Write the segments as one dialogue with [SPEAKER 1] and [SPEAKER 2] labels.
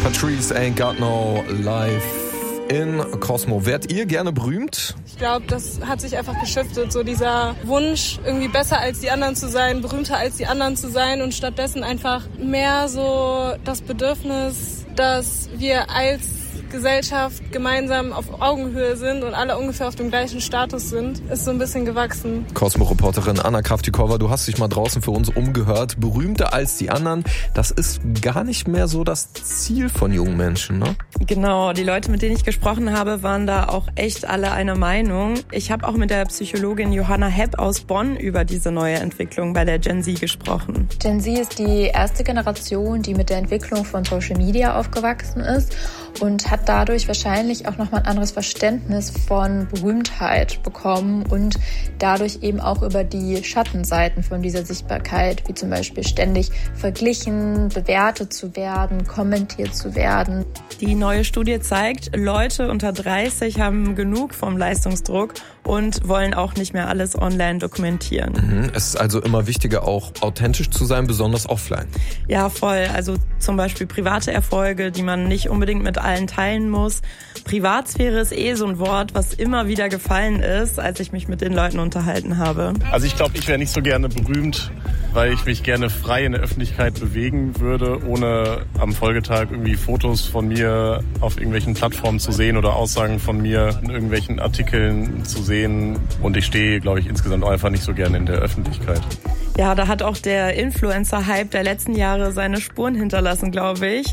[SPEAKER 1] Patrice Ain't Got No Life in Cosmo. Wärt ihr gerne berühmt?
[SPEAKER 2] Ich glaube, das hat sich einfach geschiftet. So dieser Wunsch, irgendwie besser als die anderen zu sein, berühmter als die anderen zu sein und stattdessen einfach mehr so das Bedürfnis, dass wir als Gesellschaft gemeinsam auf Augenhöhe sind und alle ungefähr auf dem gleichen Status sind, ist so ein bisschen gewachsen.
[SPEAKER 1] Cosmo-Reporterin Anna Kraftikova, du hast dich mal draußen für uns umgehört. Berühmter als die anderen, das ist gar nicht mehr so das Ziel von jungen Menschen, ne?
[SPEAKER 3] Genau, die Leute, mit denen ich gesprochen habe, waren da auch echt alle einer Meinung. Ich habe auch mit der Psychologin Johanna Hepp aus Bonn über diese neue Entwicklung bei der Gen Z gesprochen.
[SPEAKER 4] Gen Z ist die erste Generation, die mit der Entwicklung von Social Media aufgewachsen ist und hat dadurch wahrscheinlich auch nochmal ein anderes Verständnis von Berühmtheit bekommen und dadurch eben auch über die Schattenseiten von dieser Sichtbarkeit, wie zum Beispiel ständig verglichen, bewertet zu werden, kommentiert zu werden.
[SPEAKER 3] Die neue Studie zeigt, Leute unter 30 haben genug vom Leistungsdruck und wollen auch nicht mehr alles online dokumentieren.
[SPEAKER 1] Es ist also immer wichtiger, auch authentisch zu sein, besonders offline.
[SPEAKER 3] Ja, voll. Also zum Beispiel private Erfolge, die man nicht unbedingt mit allen teilen muss. Privatsphäre ist so ein Wort, was immer wieder gefallen ist, als ich mich mit den Leuten unterhalten habe.
[SPEAKER 5] Also ich glaube, ich wäre nicht so gerne berühmt, weil ich mich gerne frei in der Öffentlichkeit bewegen würde, ohne am Folgetag irgendwie Fotos von mir auf irgendwelchen Plattformen zu sehen oder Aussagen von mir in irgendwelchen Artikeln zu sehen. Und ich stehe, glaube ich, insgesamt einfach nicht so gerne in der Öffentlichkeit.
[SPEAKER 3] Ja, da hat auch der Influencer-Hype der letzten Jahre seine Spuren hinterlassen, glaube ich.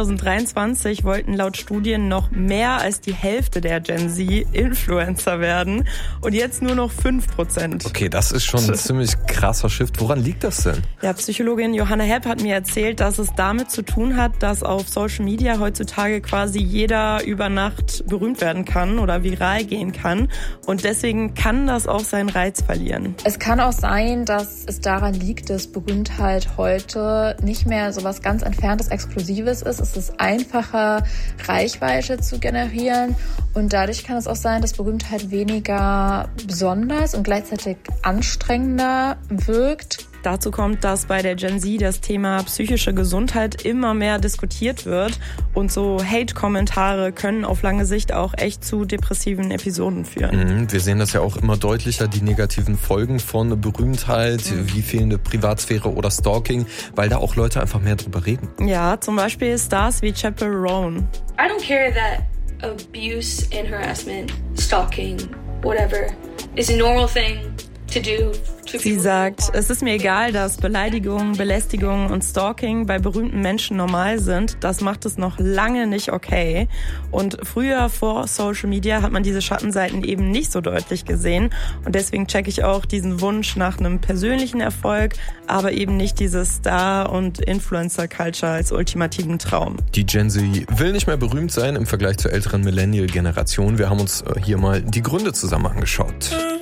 [SPEAKER 3] 2023 wollten laut Studien noch mehr als die Hälfte der Gen Z Influencer werden und jetzt nur noch 5%.
[SPEAKER 1] Okay, das ist schon ein ziemlich krasser Shift. Woran liegt das denn?
[SPEAKER 3] Ja, Psychologin Johanna Hepp hat mir erzählt, dass es damit zu tun hat, dass auf Social Media heutzutage quasi jeder über Nacht berühmt werden kann oder viral gehen kann. Und deswegen kann das auch seinen Reiz verlieren.
[SPEAKER 4] Es kann auch sein, dass es daran liegt, dass Berühmtheit heute nicht mehr so was ganz Entferntes, Exklusives ist. Es ist einfacher, Reichweite zu generieren und dadurch kann es auch sein, dass Berühmtheit weniger besonders und gleichzeitig anstrengender wirkt.
[SPEAKER 3] Dazu kommt, dass bei der Gen Z das Thema psychische Gesundheit immer mehr diskutiert wird und so Hate-Kommentare können auf lange Sicht auch echt zu depressiven Episoden führen.
[SPEAKER 1] Wir sehen das ja auch immer deutlicher, die negativen Folgen von Berühmtheit, wie fehlende Privatsphäre oder Stalking, weil da auch Leute einfach mehr drüber reden.
[SPEAKER 3] Ja, zum Beispiel Stars wie Chappell Roan.
[SPEAKER 6] I don't care that abuse and harassment, stalking, whatever, is a normal thing to do.
[SPEAKER 3] Sie sagt, es ist mir egal, dass Beleidigungen, Belästigungen und Stalking bei berühmten Menschen normal sind. Das macht es noch lange nicht okay. Und früher vor Social Media hat man diese Schattenseiten eben nicht so deutlich gesehen. Und deswegen checke ich auch diesen Wunsch nach einem persönlichen Erfolg, aber eben nicht dieses Star- und Influencer-Culture als ultimativen Traum.
[SPEAKER 1] Die Gen Z will nicht mehr berühmt sein im Vergleich zur älteren Millennial-Generation. Wir haben uns hier mal die Gründe zusammen angeschaut.